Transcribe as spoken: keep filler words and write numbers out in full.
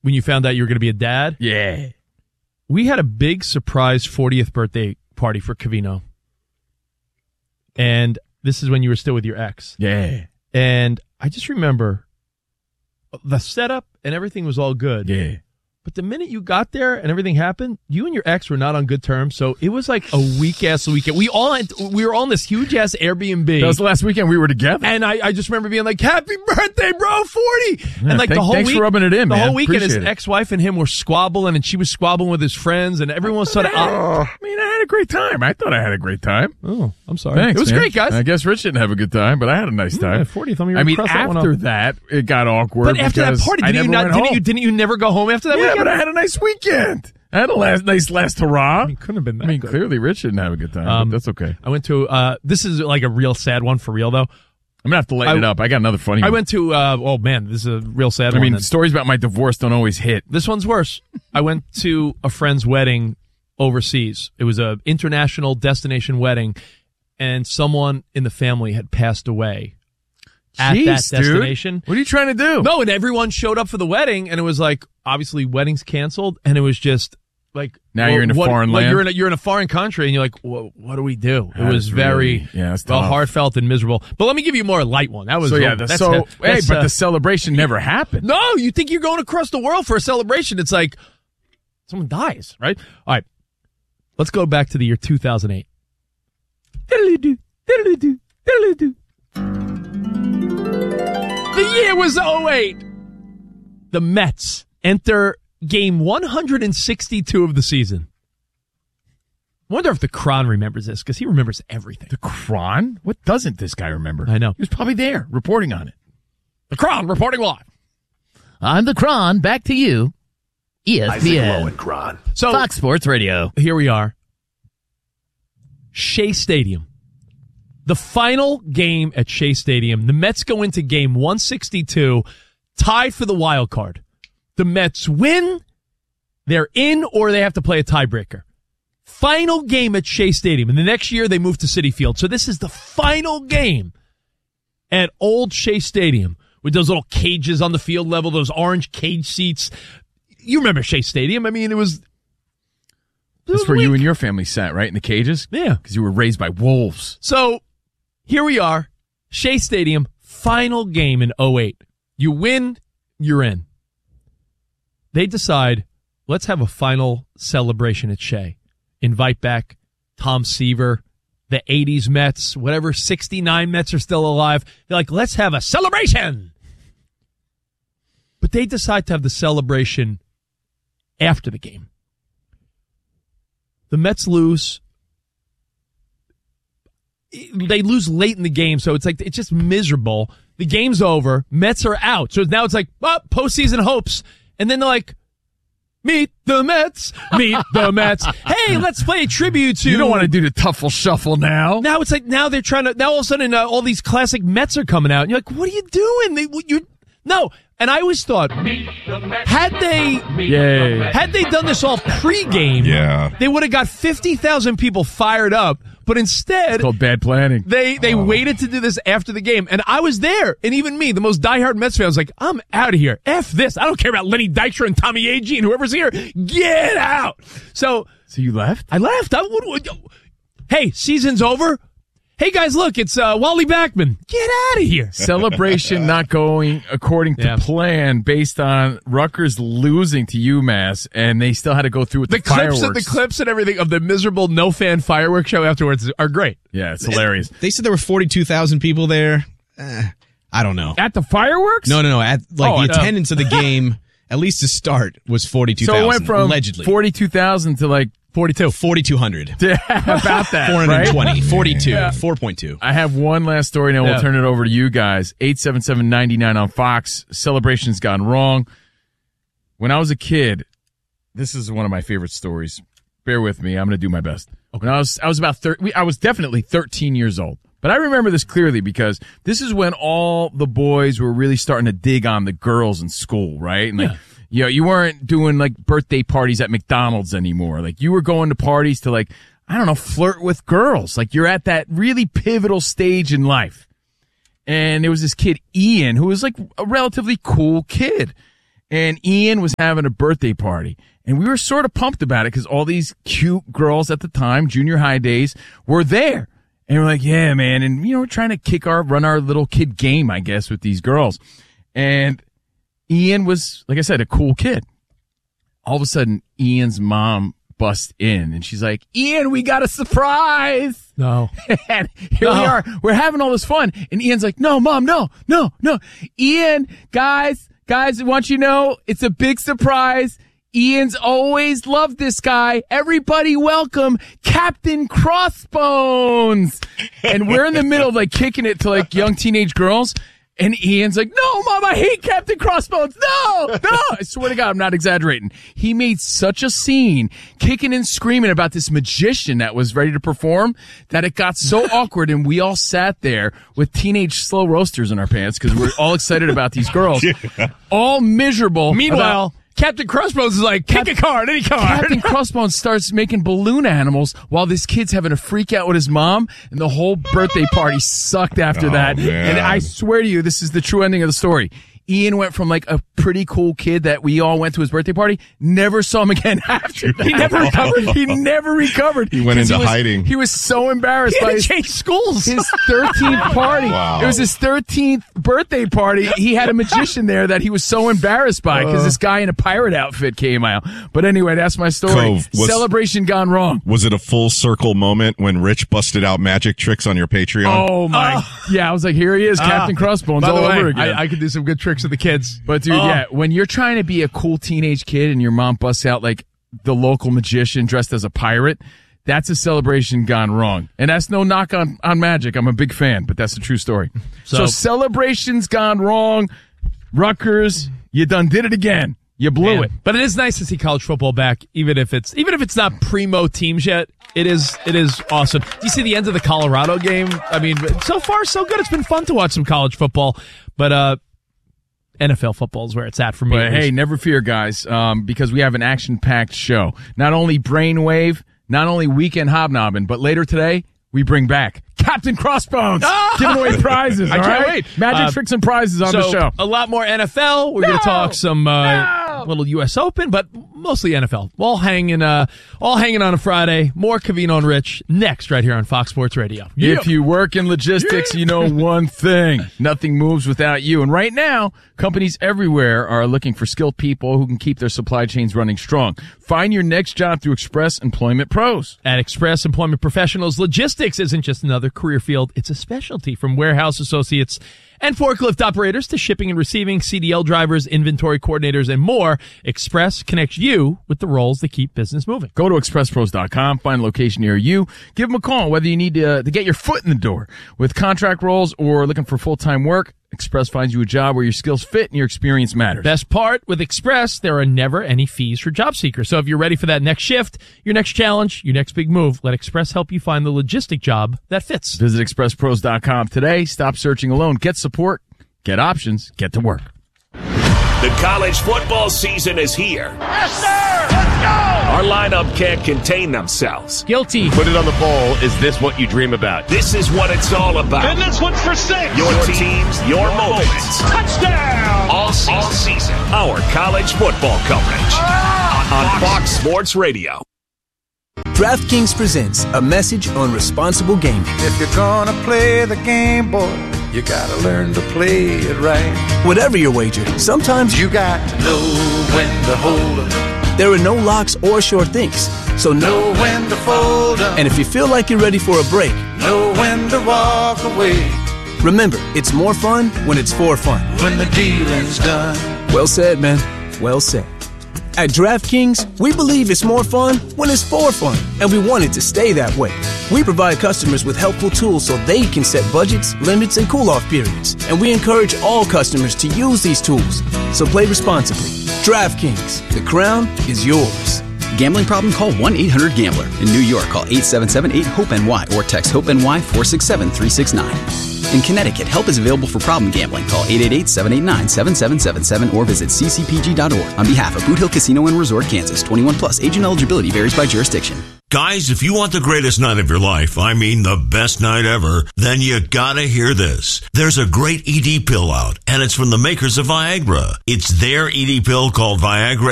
when you found out you were going to be a dad. Yeah. We had a big surprise fortieth birthday party for Covino. And this is when you were still with your ex. Yeah. And I just remember the setup and everything was all good. Yeah. But the minute you got there and everything happened, you and your ex were not on good terms. So it was like a weak-ass weekend. We all had, we were on this huge-ass Airbnb. That was the last weekend we were together. And I, I just remember being like, happy birthday, bro, forty. Yeah, and like thank, the whole thanks week, for rubbing it in, the man. whole weekend, his Appreciate it. ex-wife and him were squabbling, and she was squabbling with his friends, and everyone was sort of, Oh, I mean, I had a great time. I thought I had a great time. oh, I'm sorry. Thanks, It was man. great, guys. I guess Rich didn't have a good time, but I had a nice time. Yeah, fortieth. I mean, I mean, that one after up. that, it got awkward. But after that because party, I didn't you, never not, went didn't, home. you, didn't you never go home after that Yeah, weekend? but I had a nice weekend. I had a last, nice last hurrah. I mean, couldn't have been that I mean, good. clearly Rich didn't have a good time, Um, but that's okay. I went to, uh, this is like a real sad one for real, though. I'm going to have to lighten I- it up. I got another funny I one. went to, uh, oh man, this is a real sad I one. mean, then. stories about my divorce don't always hit. This one's worse. I went to a friend's wedding overseas. It was a international destination wedding, and someone in the family had passed away at Jeez, that dude. destination. What are you trying to do? No, and everyone showed up for the wedding, and it was like, obviously, weddings canceled, and it was just like, Now well, you're in a what- foreign like land? You're in a, you're in a foreign country, and you're like, well, what do we do? It That was is very really- yeah, that's well, tough. heartfelt and miserable. But let me give you a more light one. That was So, yeah, oh, the, that's, so, uh, hey, that's, but uh, the celebration never happened. no, you think you're going across the world for a celebration. It's like someone dies, right? All right. Let's go back to the year two thousand eight. Diddly-doo, diddly-doo, diddly-doo. The year was oh eight. The Mets enter game one hundred sixty-two of the season. I wonder if the Cron remembers this, because he remembers everything. The Cron? What doesn't this guy remember? I know. He was probably there, reporting on it. The Cron reporting live. I'm the Cron. Back to you. E S P N. Cron. So Fox Sports Radio. here we are. Shea Stadium. The final game at Shea Stadium. The Mets go into game one sixty-two, tied for the wild card. The Mets win, they're in, or they have to play a tiebreaker. Final game at Shea Stadium. And the next year they move to Citi Field. So this is the final game at Old Shea Stadium with those little cages on the field level, those orange cage seats. You remember Shea Stadium. I mean, it was... That's where you and your family sat, right? In the cages? Yeah. Because you were raised by wolves. So here we are, Shea Stadium, final game in oh eight. You win, you're in. They decide, let's have a final celebration at Shea. Invite back Tom Seaver, the eighties Mets, whatever sixty-nine Mets are still alive. They're like, let's have a celebration. But they decide to have the celebration after the game. The Mets lose. They lose late in the game, so it's like it's just miserable. The game's over. Mets are out. So now it's like, oh, postseason hopes. And then they're like, meet the Mets. Meet the Mets. Hey, let's play a tribute to... You don't want to do the Tuffle Shuffle now. Now it's like, now they're trying to... Now all of a sudden, uh, all these classic Mets are coming out. And you're like, what are you doing? They, you're, no. And I always thought, had they... Yay. Had they done this all pregame, Yeah. they would have got fifty thousand people fired up. But instead, It's called bad planning. they they waited to do this after the game. And I was there. And even me, the most diehard Mets fan, was like, I'm out of here. F this. I don't care about Lenny Dykstra and Tommy Agee and whoever's here. Get out. So So you left? I left. I would, would, hey, season's over. Hey, guys, look, it's uh, Wally Backman. Get out of here. Celebration not going according to Yeah. plan based on Rutgers losing to UMass, and they still had to go through with the, The clips fireworks. and the clips and everything of the miserable no-fan fireworks show afterwards are great. Yeah, it's hilarious. They said there were forty-two thousand people there. Eh, I don't know. At the fireworks? No, no, no. At like Oh, the uh, attendance of the game, at least to start, was forty-two So thousand. it went from allegedly forty-two thousand to like forty-two. forty-two hundred. about that, four hundred twenty. right? forty-two. four point two. I have one last story, and then Yeah. we'll turn it over to you guys. eight seven seven, nine nine on Fox. Celebration's gone wrong. When I was a kid, this is one of my favorite stories. Bear with me. I'm going to do my best. When I was, I was about thirty. I was definitely thirteen years old. But I remember this clearly because this is when all the boys were really starting to dig on the girls in school, right? And like, Yeah. you know, you weren't doing like birthday parties at McDonald's anymore. Like you were going to parties to like, I don't know, flirt with girls. Like you're at that really pivotal stage in life. And there was this kid, Ian, who was like a relatively cool kid. and Ian was having a birthday party. And we were sort of pumped about it because all these cute girls at the time, junior high days, were there. And we're like, yeah, man. And, you know, we're trying to kick our, run our little kid game, I guess, with these girls. And Ian was, like I said, a cool kid. All of a sudden, Ian's mom busts in and she's like, Ian, we got a surprise. No. And here No. we are. We're having all this fun. And Ian's like, no, Mom, no, no, no. Ian, guys, guys, I want you to know it's a big surprise. Ian's always loved this guy. Everybody welcome Captain Crossbones. And we're in the middle of like kicking it to like young teenage girls. And Ian's like, no, Mom, I hate Captain Crossbones. No, no. I swear to God, I'm not exaggerating. He made such a scene, kicking and screaming about this magician that was ready to perform, that it got so awkward. And we all sat there with teenage slow roasters in our pants because we're all excited about these girls, yeah. all miserable. Meanwhile, about- Captain Crossbones is like, kick Cap- a card, any card. Captain Crossbones starts making balloon animals while this kid's having a freak out with his mom, and the whole birthday party sucked after Oh, that. man. And I swear to you, this is the true ending of the story. Ian went from like a pretty cool kid that we all went to his birthday party, never saw him again after that. He never recovered. He never recovered. He went 'Cause into was- hiding. He was so embarrassed He by had to his, change schools. his thirteenth party. Wow. It was his thirteenth birthday party. He had a magician there that he was so embarrassed by because this guy in a pirate outfit came out. But anyway, that's my story. Cove, was- Celebration gone wrong. Was it a full circle moment when Rich busted out magic tricks on your Patreon? Oh my! Yeah, I was like, here he is, Captain Crossbones, By all the way, over again. I, I could do some good tricks with the kids. but dude, Oh. yeah, when you're trying to be a cool teenage kid and your mom busts out like the local magician dressed as a pirate, that's a celebration gone wrong. And that's no knock on on magic. I'm a big fan, but that's a true story. So, So- celebrations gone wrong. Rutgers, you done did it again. You blew Man. it. But it is nice to see college football back, even if it's even if it's not primo teams yet. It is it is awesome. Do you see the end of the Colorado game? I mean, so far so good. It's been fun to watch some college football, but uh, N F L football is where it's at for me. But hey, never fear, guys, um, because we have an action-packed show. Not only Brainwave, not only Weekend Hobnobbing, but later today, we bring back Captain Crossbones, giving away prizes. I all can't right? wait. Magic Uh, tricks and prizes on so the show. a lot more N F L. We're going No! to talk some uh, No! little U S Open, but mostly N F L. All hanging, uh, all hanging on a Friday. More Covino and Rich next, right here on Fox Sports Radio. If you work in logistics, you know one thing. Nothing moves without you. And right now, companies everywhere are looking for skilled people who can keep their supply chains running strong. Find your next job through Express Employment Pros. At Express Employment Professionals, logistics isn't just another career field, it's a specialty. From warehouse associates and forklift operators to shipping and receiving, C D L drivers, inventory coordinators, and more, Express connects you with the roles that keep business moving. Go to express pros dot com, find a location near you, give them a call, whether you need to, to get your foot in the door with contract roles or looking for full-time work. Express finds you a job where your skills fit and your experience matters. Best part, with Express, there are never any fees for job seekers. So if you're ready for that next shift, your next challenge, your next big move, let Express help you find the logistic job that fits. Visit express pros dot com today. Stop searching alone. Get support. Get options. Get to work. The college football season is here. Yes, sir! Let's go! Our lineup can't contain themselves. Guilty. Put it on the bowl. Is this what you dream about? This is what it's all about. And this one's for six. Your teams, your moments. Touchdown! All season. All season. Our college football coverage. On, on Fox Sports Radio. DraftKings presents a message on responsible gaming. If you're gonna play the game, boy, you gotta learn to play it right. Whatever your wager, sometimes You got to know when to hold 'em, there are no locks or sure things. So know know. when to fold 'em, And if you feel like you're ready for a break, know when to walk away remember, it's more fun when it's for fun. when the dealing's done. Well said, man. Well said. At DraftKings, we believe it's more fun when it's for fun, and we want it to stay that way. We provide customers with helpful tools so they can set budgets, limits, and cool-off periods, and we encourage all customers to use these tools. So play responsibly. DraftKings, the crown is yours. Gambling problem? Call one eight hundred gambler. In New York, call eight seven seven eight hope N Y or text HOPE-NY four six seven three six nine. In Connecticut, help is available for problem gambling. Call eight eight eight seven eight nine seven seven seven seven or visit c c p g dot org. On behalf of Boot Hill Casino and Resort, Kansas, twenty-one plus, age and eligibility varies by jurisdiction. Guys, if you want the greatest night of your life, I mean the best night ever, then you gotta hear this. There's a great E D pill out, and it's from the makers of Viagra. It's their E D pill called Viagra